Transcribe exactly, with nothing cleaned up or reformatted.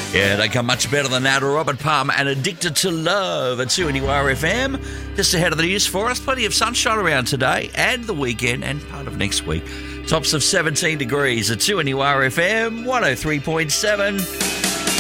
Yeah, they come much better than that. Robert Palmer and Addicted to Love at two N U R F M. Just ahead of the news for us. Plenty of sunshine around today and the weekend and part of next week. Tops of seventeen degrees at two N U R F M one oh three point seven.